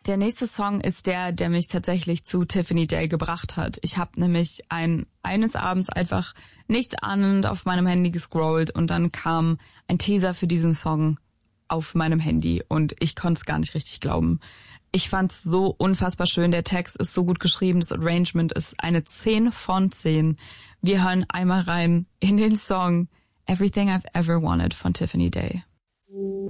Der nächste Song ist der mich tatsächlich zu Tiffany Day gebracht hat. Ich habe nämlich eines Abends einfach nichts ahnend auf meinem Handy gescrollt und dann kam ein Teaser für diesen Song auf meinem Handy und ich konnte es gar nicht richtig glauben. Ich fand's so unfassbar schön. Der Text ist so gut geschrieben. Das Arrangement ist eine 10 von 10. Wir hören einmal rein in den Song Everything I've Ever Wanted von Tiffany Day.